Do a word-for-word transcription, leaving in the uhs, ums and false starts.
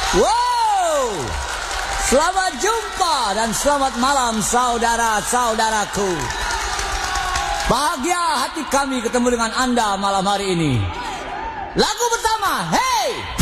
Wow, selamat jumpa dan selamat malam saudara-saudaraku. Bahagia hati kami ketemu dengan Anda malam hari ini. Lagu pertama, hey!